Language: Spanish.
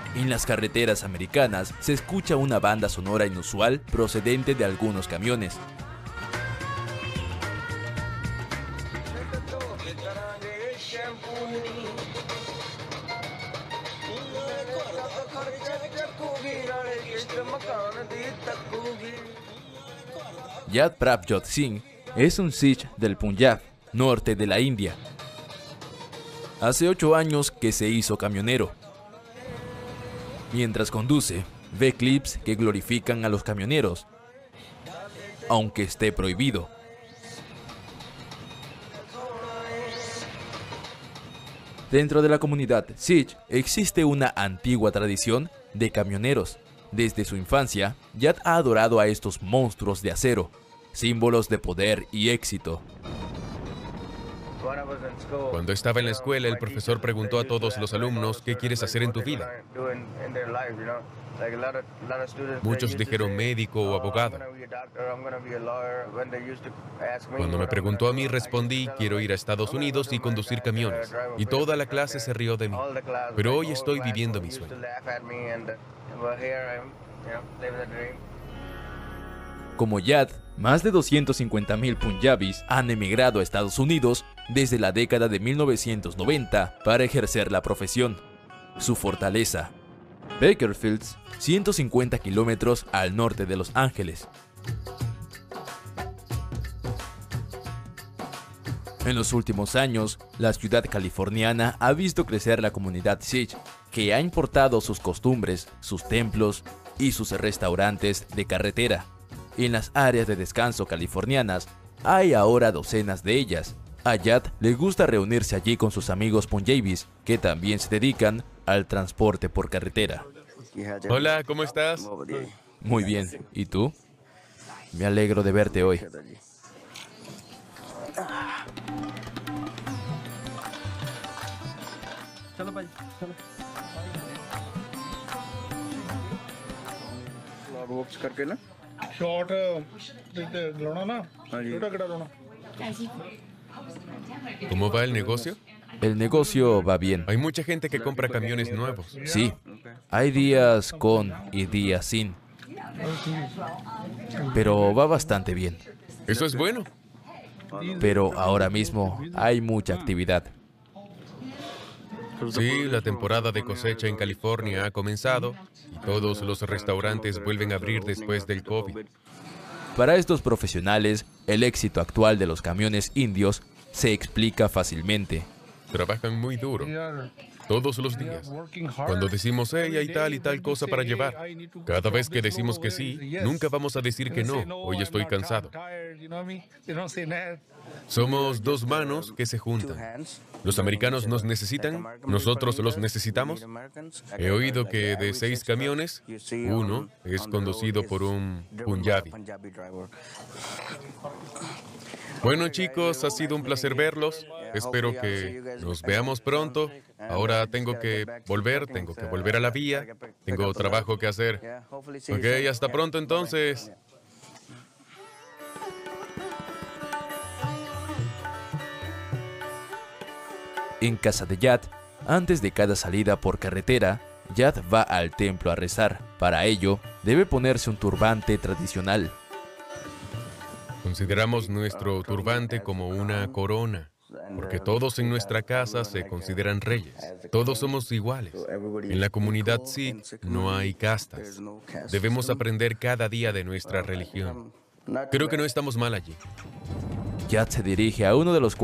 En las carreteras americanas se escucha una banda sonora inusual procedente de algunos camiones. Yad Prabjot Singh es un Sikh del Punjab, norte de la India. Hace 8 años que se hizo camionero. Mientras conduce, ve clips que glorifican a los camioneros, aunque esté prohibido. Dentro de la comunidad Sikh existe una antigua tradición de camioneros. Desde su infancia, Yad ha adorado a estos monstruos de acero, símbolos de poder y éxito. Cuando estaba en la escuela, el profesor preguntó a todos los alumnos, ¿qué quieres hacer en tu vida? Muchos dijeron médico o abogado. Cuando me preguntó a mí, respondí, quiero ir a Estados Unidos y conducir camiones. Y toda la clase se rió de mí. Pero hoy estoy viviendo mi sueño. Como Yad, más de 250,000 punjabis han emigrado a Estados Unidos desde la década de 1990 para ejercer la profesión. Su fortaleza: Bakersfield, 150 kilómetros al norte de Los Ángeles. En los últimos años, la ciudad californiana ha visto crecer la comunidad Sikh, que ha importado sus costumbres, sus templos y sus restaurantes de carretera. En las áreas de descanso californianas hay ahora docenas de ellas. A Yad le gusta reunirse allí con sus amigos punjabis, que también se dedican al transporte por carretera. Hola, ¿cómo estás? Muy bien, ¿y tú? Me alegro de verte hoy. Short लाना ना छोटा कड़ा लाना ¿Cómo va el negocio? El negocio va bien. Hay mucha gente que compra camiones nuevos. Sí, hay días con y días sin, pero va bastante bien. Eso es bueno. Pero ahora mismo hay mucha actividad. Sí, la temporada de cosecha en California ha comenzado y todos los restaurantes vuelven a abrir después del COVID. Para estos profesionales, el éxito actual de los camiones indios se explica fácilmente. Trabajan muy duro, todos los días. Cuando decimos, hey, hay tal y tal cosa para llevar, cada vez que decimos que sí, nunca vamos a decir que no, hoy estoy cansado. Somos dos manos que se juntan. Los americanos nos necesitan, nosotros los necesitamos. He oído que de 6 camiones, 1 es conducido por un punjabi. Bueno, chicos, ha sido un placer verlos. Espero que nos veamos pronto. Ahora tengo que volver a la vía. Tengo trabajo que hacer. Ok, hasta pronto entonces. En casa de Yad, antes de cada salida por carretera, Yad va al templo a rezar. Para ello, debe ponerse un turbante tradicional. Consideramos nuestro turbante como una corona, porque todos en nuestra casa se consideran reyes. Todos somos iguales. En la comunidad Sikh no hay castas. Debemos aprender cada día de nuestra religión. Creo que no estamos mal allí. Yad se dirige a uno de los